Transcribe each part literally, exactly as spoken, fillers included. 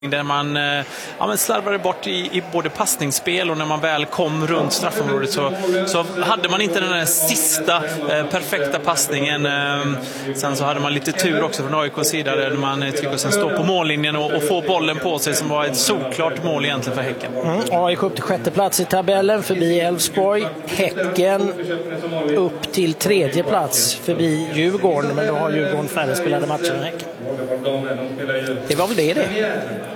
Där man, ja, men slarvade bort i, i både passningsspel och när man väl kom runt straffområdet så, så hade man inte den där sista eh, perfekta passningen. Eh, sen så hade man lite tur också från A I K:s sida där man tycker sen står på mållinjen och, och får bollen på sig som var ett solklart mål egentligen för Häcken. Mm, A I K upp till sjätte plats i tabellen förbi Elfsborg. Häcken upp till tredje plats förbi Djurgården, men då har Djurgården färre spelade matcher än Häcken. Det var väl det det.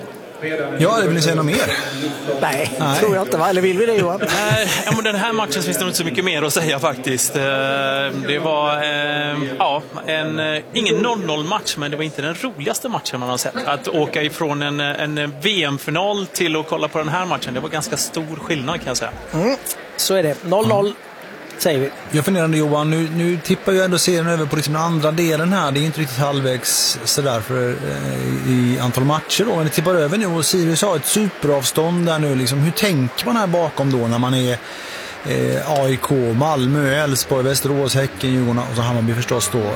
Ja, det vill ni säga något mer? Nej, Nej. tror jag inte. Va? Eller vill vi det, Johan? Ja, men den här matchen finns det inte så mycket mer att säga faktiskt. Det var ja, en, ingen noll noll-match, men det var inte den roligaste matchen man har sett. Att åka ifrån en, en V M-final till att kolla på den här matchen, det var ganska stor skillnad kan jag säga. Mm, så är det. noll noll. Mm. Säger vi. Jag funderade, Johan, nu, nu tippar ju ändå serien över på liksom den andra delen här. Det är inte riktigt halvvägs sådär för, eh, i antal matcher då. Men det tippar över nu och Sirius har ett superavstånd där nu. Liksom, hur tänker man här bakom då när man är eh, A I K, Malmö, Elfsborg, Västerås, Häcken, Djurgården och så Hammarby förstås då. Eh,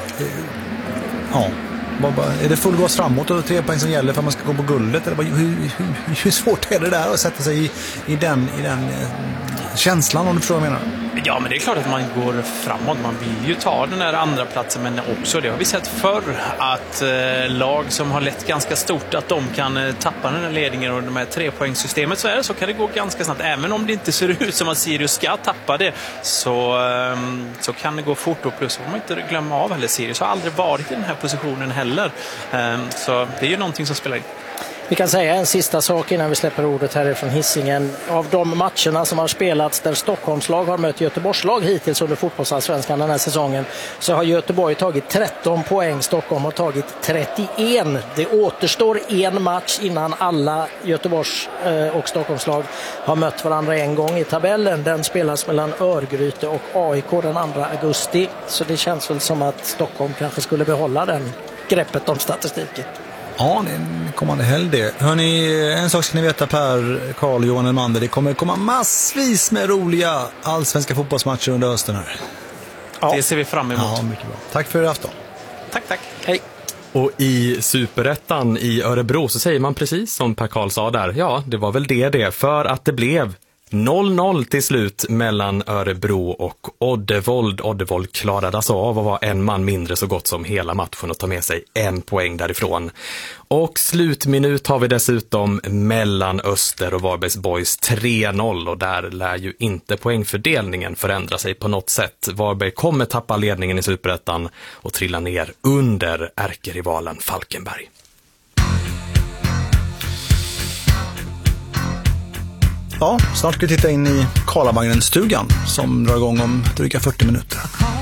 ja, bara, är det full gas framåt och tre poäng som gäller för att man ska gå på guldet? Eller bara, hur, hur, hur svårt är det där att sätta sig i, i den, i den eh, känslan, om du förstår vad jag menar? Ja, men det är klart att man går framåt. Man vill ju ta den här andra platsen, men också det har vi sett förr att eh, lag som har lett ganska stort, att de kan eh, tappa den här ledningen och de här trepoängssystemet så är det, så kan det gå ganska snabbt. Även om det inte ser ut som att Sirius ska tappa det så, eh, så kan det gå fort, och plus får man inte glömma av heller. Sirius har aldrig varit i den här positionen heller. Eh, så det är ju någonting som spelar in. Vi kan säga en sista sak innan vi släpper ordet härifrån Hisingen. Av de matcherna som har spelats där Stockholmslag har mött Göteborgslag hittills under fotbollsallsvenskan den här säsongen, så har Göteborg tagit tretton poäng, Stockholm har tagit trettioen. Det återstår en match innan alla Göteborgs och Stockholmslag har mött varandra en gång i tabellen. Den spelas mellan Örgryte och A I K den andra augusti, så det känns väl som att Stockholm kanske skulle behålla den greppet om statistiken. Ja, det är en kommande helg det. Hörrni, en sak ska ni veta, Per, Karl, Johan och Mander. Det kommer komma massvis med roliga allsvenska fotbollsmatcher under hösten här. Ja. Det ser vi fram emot. Ja, mycket bra. Tack för afton. Tack, tack. Hej. Och i Superettan i Örebro så säger man precis som Per Karl sa där. Ja, det var väl det det. För att det blev noll noll till slut mellan Örebro och Oddevold. Oddevold klarades av och var en man mindre så gott som hela matchen och ta med sig en poäng därifrån. Och slutminut har vi dessutom mellan Öster och Varbergs Boys tre noll, och där lär ju inte poängfördelningen förändra sig på något sätt. Varberg kommer tappa ledningen i Superettan och trilla ner under ärkerivalen Falkenberg. Ja, snart ska vi titta in i Karlavagnen-stugan som drar igång om dryga fyrtio minuter.